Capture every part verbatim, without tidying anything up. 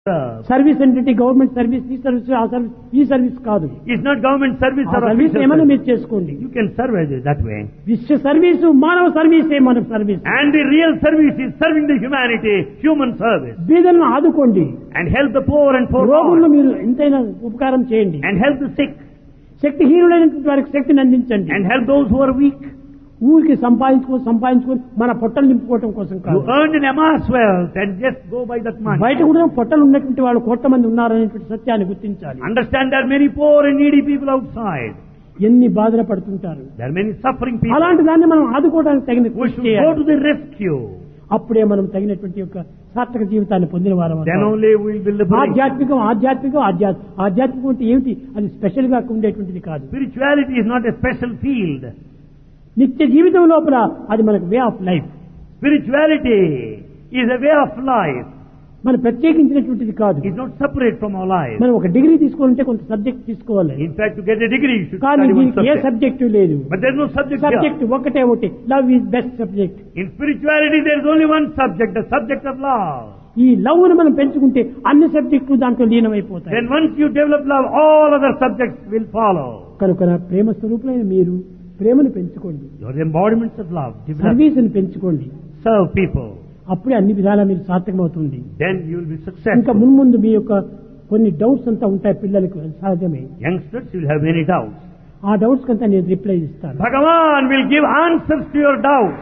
Service అంటే government service, ఈ service, ఆ సర్వీస్, ఈ సర్వీస్ కాదు. It's not government service or service official ఏమైనా service. మీరు చేసుకోండి. You can serve as that way. విశ్వ సర్వీసు మానవ సర్వీసే మన service. And the real service is serving the humanity, human service. బీదలను ఆదుకోండి, And help the poor and రోగులను forlorn. మీరు ఎంతైనా ఉపకారం చేయండి. And help the sick. శక్తిహీనులైనటువంటి వారికి శక్తిని అందించండి. And help those who are weak. ఊరికి సంపాదించుకో సంపాదించుకొని మన పొట్టలు నింపుకోవటం కోసం You కాదు. earned an amass wealth and just go by that money. బయట కూడా పొట్టలు ఉన్నటువంటి వాళ్ళు కోట్ల మంది ఉన్నారనేటువంటి సత్యాన్ని గుర్తించాలి. Understand there are many poor and needy people outside. ఎన్ని బాధలు పడుతుంటారు. There are many suffering people. అలాంటి దాన్ని మనం ఆదుకోవడానికి తగిన We కృషి should go చేయాలి. to the rescue. అప్పుడే మనం తగినటువంటి యొక్క సార్థక జీవితాన్ని పొందిన వారం Then only we will be liberated. ఆధ్యాత్మికం ఆధ్యాత్మికం ఆధ్యాత్మికం ఆధ్యాత్మికం అంటే ఏమిటి? అది స్పెషల్ గా ఉండేటువంటిది కాదు. Spirituality is not a special field. నిత్య జీవితం లోపల అది మనకు way of life. Spirituality is a way of life. మనం ప్రత్యేకించినటువంటిది కాదు. It's not separate from our life. మనం ఒక డిగ్రీ తీసుకోవాలంటే కొంత సబ్జెక్ట్ తీసుకోవాలి. In fact, to get a degree, you should కానీ study one దీనికి ఏ subject. సబ్జెక్టు లేదు. But there's no subject subject here. ఒకటే ఒకటి, love is best subject. In spirituality, there's only one subject, the subject of love. ఈ love ను మనం పెంచుకుంటే అన్ని సబ్జెక్టులు దాంట్లో లీనమైపోతాయి. Then once you develop love, all other subjects will follow. కనుక ప్రేమ స్వరూపులైన మీరు ప్రేమను పెంచుకోండి, You're the embodiments of love. Develop, సర్వీసుని పెంచుకోండి. serve people. అప్పుడే అన్ని విధాలా మీరు సార్థకమవుతుంది. Then you will be ఇంకా successful. మున్ముందు మీ యొక్క కొన్ని డౌట్స్ అంతా ఉంటాయి పిల్లలకు, అది సహజమే. Youngsters, you will have many doubts. ఆ డౌట్స్ కంతా నేను రిప్లై ఇస్తాను. Bhagavan will give answers to your doubts.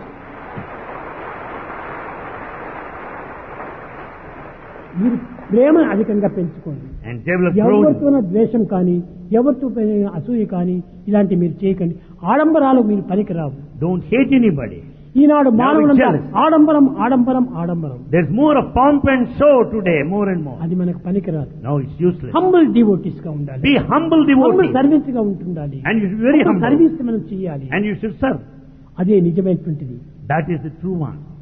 మీరు ప్రేమను అధికంగా పెంచుకోండి. And develop growth. ఎవరితోనో ద్వేషం కానీ ఎవరితో అసూయ కానీ ఇలాంటి మీరు చేయకండి. ఆడంబరాలు మీరు పనికిరావు. Don't hate anybody. ఈనాడు మానవులంతా jealous. ఆడంబరం ఆడంబరం ఆడంబరం, There's more of pomp and show today, more and more. అది మనకు పనికిరాదు. Now it's useless. Humble devotees గా ఉండాలి, Be humble humble devotee. Service గా ఉంటుండాలి. And you should be very humble. Service మనం చేయాలి. And you should serve. అదే నిజమైనటువంటిది. That is the true one.